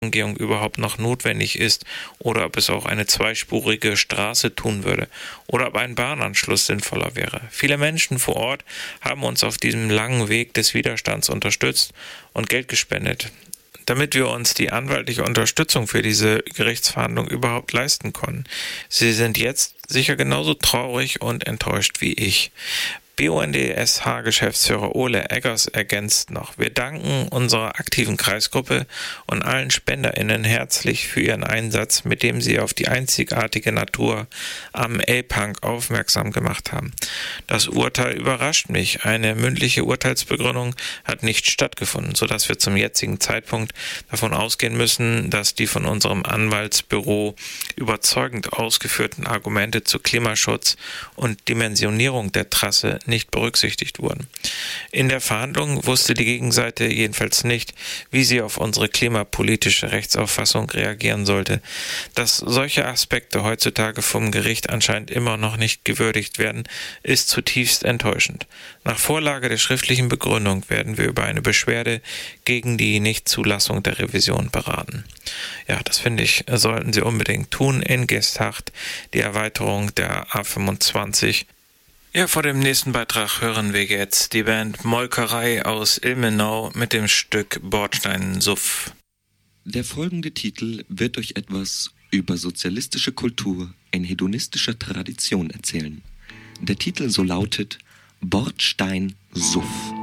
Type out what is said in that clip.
Umgehung überhaupt noch notwendig ist oder ob es auch eine zweispurige Straße tun würde oder ob ein Bahnanschluss sinnvoller wäre. Viele Menschen vor Ort haben uns auf diesem langen Weg des Widerstands unterstützt und Geld gespendet, damit wir uns die anwaltliche Unterstützung für diese Gerichtsverhandlung überhaupt leisten konnten. Sie sind jetzt sicher genauso traurig und enttäuscht wie ich. BUND-SH-Geschäftsführer Ole Eggers ergänzt noch: Wir danken unserer aktiven Kreisgruppe und allen SpenderInnen herzlich für ihren Einsatz, mit dem sie auf die einzigartige Natur am Elbhang aufmerksam gemacht haben. Das Urteil überrascht mich. Eine mündliche Urteilsbegründung hat nicht stattgefunden, sodass wir zum jetzigen Zeitpunkt davon ausgehen müssen, dass die von unserem Anwaltsbüro überzeugend ausgeführten Argumente zu Klimaschutz und Dimensionierung der Trasse nicht berücksichtigt wurden. In der Verhandlung wusste die Gegenseite jedenfalls nicht, wie sie auf unsere klimapolitische Rechtsauffassung reagieren sollte. Dass solche Aspekte heutzutage vom Gericht anscheinend immer noch nicht gewürdigt werden, ist zutiefst enttäuschend. Nach Vorlage der schriftlichen Begründung werden wir über eine Beschwerde gegen die Nichtzulassung der Revision beraten. Ja, das finde ich, sollten Sie unbedingt tun in Geesthacht, die Erweiterung der A25. Ja, vor dem nächsten Beitrag hören wir jetzt die Band Molkerei aus Ilmenau mit dem Stück Bordsteinsuff. Der folgende Titel wird euch etwas über sozialistische Kultur in hedonistischer Tradition erzählen. Der Titel so lautet Bordsteinsuff.